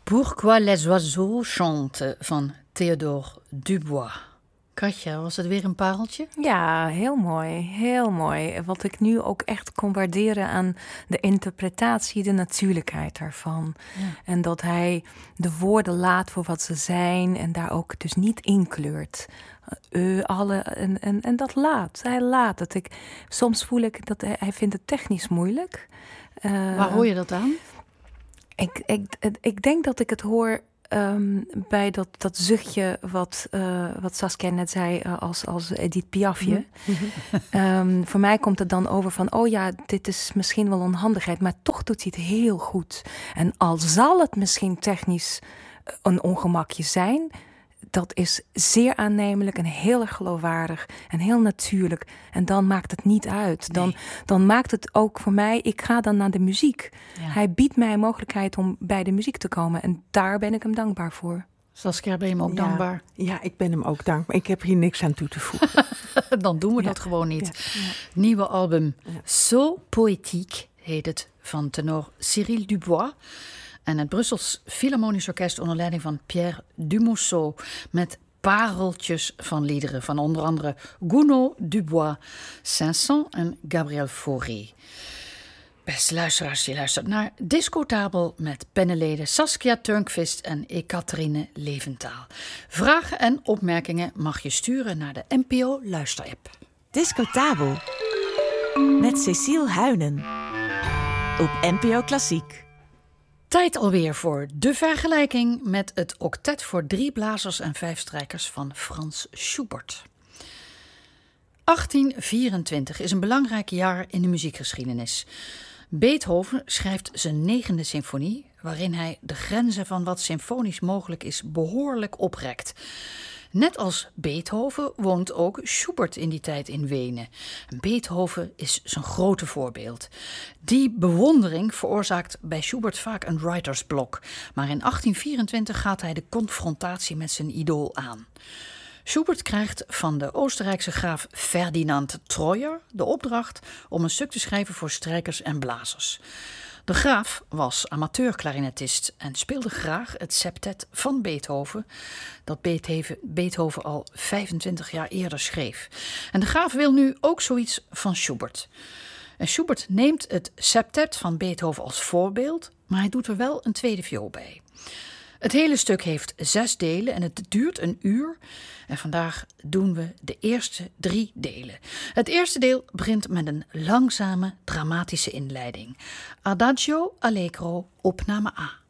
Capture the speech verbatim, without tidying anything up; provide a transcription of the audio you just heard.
Pourquoi les oiseaux chantent van Théodore Dubois. Katja, was het weer een pareltje? Ja, heel mooi, heel mooi. Wat ik nu ook echt kon waarderen aan de interpretatie, de natuurlijkheid daarvan. Ja. En dat hij de woorden laat voor wat ze zijn en daar ook dus niet inkleurt. Uh, alle, en, en, en dat laat, hij laat het. Ik, soms voel ik dat hij, hij vindt het technisch moeilijk. Uh, Waar hoor je dat aan? Ik, ik, ik denk dat ik het hoor um, bij dat, dat zuchtje wat, uh, wat Saskia net zei uh, als, als Edith Piafje. Mm-hmm. um, voor mij komt het dan over van, oh ja, dit is misschien wel onhandigheid, maar toch doet hij het heel goed. En al zal het misschien technisch een ongemakje zijn, dat is zeer aannemelijk en heel erg geloofwaardig en heel natuurlijk. En dan maakt het niet uit. Dan, nee. dan maakt het ook voor mij, ik ga dan naar de muziek. Ja. Hij biedt mij een mogelijkheid om bij de muziek te komen. En daar ben ik hem dankbaar voor. Saskia, ben je hem ook ja. dankbaar? Ja, ik ben hem ook dankbaar. Ik heb hier niks aan toe te voegen. Dan doen we ja. dat gewoon niet. Ja. Ja. Nieuwe album, ja. So Poétique heet het, van tenor Cyril Dubois. En het Brussels Philharmonisch Orkest onder leiding van Pierre Dumousseau met pareltjes van liederen van onder andere Gounod, Dubois, Saint-Saëns en Gabriel Fauré. Beste luisteraars, je luistert naar Discotabel met pennenleden Saskia Turnquist en Ekaterine Leventaal. Vragen en opmerkingen mag je sturen naar de N P O luisterapp. Discotabel met Cecile Huynen op N P O Klassiek. Tijd alweer voor de vergelijking met het octet voor drie blazers en vijf strijkers van Frans Schubert. achttien vierentwintig is een belangrijk jaar in de muziekgeschiedenis. Beethoven schrijft zijn negende symfonie, waarin hij de grenzen van wat symfonisch mogelijk is behoorlijk oprekt. Net als Beethoven woont ook Schubert in die tijd in Wenen. Beethoven is zijn grote voorbeeld. Die bewondering veroorzaakt bij Schubert vaak een writersblok. Maar in achttien vierentwintig gaat hij de confrontatie met zijn idool aan. Schubert krijgt van de Oostenrijkse graaf Ferdinand Treuer de opdracht om een stuk te schrijven voor strijkers en blazers. De graaf was amateurklarinetist en speelde graag het septet van Beethoven, dat Beethoven, Beethoven al vijfentwintig jaar eerder schreef. En de graaf wil nu ook zoiets van Schubert. En Schubert neemt het septet van Beethoven als voorbeeld, maar hij doet er wel een tweede viool bij. Het hele stuk heeft zes delen en het duurt een uur. En vandaag doen we de eerste drie delen. Het eerste deel begint met een langzame, dramatische inleiding. Adagio Allegro, opname A.